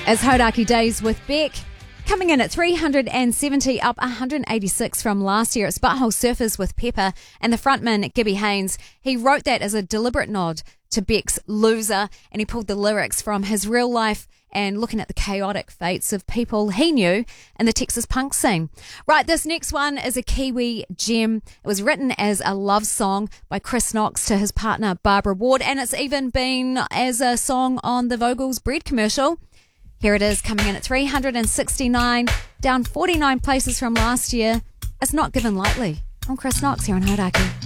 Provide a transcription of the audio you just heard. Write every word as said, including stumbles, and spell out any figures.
As Hodaki Days with Beck. Coming in at three hundred seventy, up one hundred eighty-six from last year. It's Butthole Surfers with Pepper, and the frontman, Gibby Haynes, he wrote that as a deliberate nod to Beck's Loser, and he pulled the lyrics from his real life and looking at the chaotic fates of people he knew in the Texas punk scene. Right, this next one is a Kiwi gem. It was written as a love song by Chris Knox to his partner Barbara Ward, and it's even been as a song on the Vogel's bread commercial. Here it is, coming in at three hundred sixty-nine, down forty-nine places from last year. It's Not Given Lightly. I'm Chris Knox here on Hodaki.